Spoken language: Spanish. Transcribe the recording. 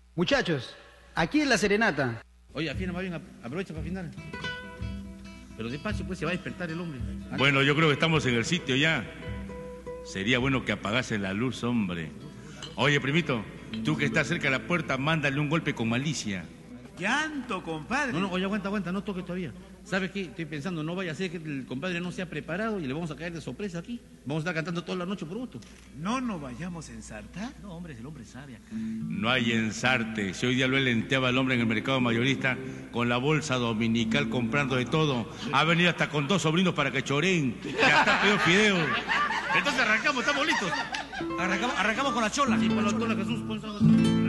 Muchachos, aquí es la serenata. Oye, afina más bien, aprovecha para afinar. Pero despacio, pues se va a despertar el hombre. Bueno, yo creo que estamos en el sitio ya. Sería bueno que apagase la luz, hombre. Oye, primito, tú que estás cerca de la puerta, mándale un golpe con malicia. Llanto, compadre. No, oye, aguanta, no toques todavía. ¿Sabes qué? Estoy pensando, no vaya a ser que el compadre no se ha preparado y le vamos a caer de sorpresa aquí. Vamos a estar cantando toda la noche por gusto. ¿No nos vayamos a ensartar? No, hombre, el hombre sabe acá. No hay ensarte. Si hoy día lo lenteaba el hombre en el mercado mayorista con la bolsa dominical comprando de todo. Ha venido hasta con 2 sobrinos para que choreen. Ya está peor fideo. Entonces arrancamos, estamos listos. Arrancamos con la chola. Sí, por la Jesús, pon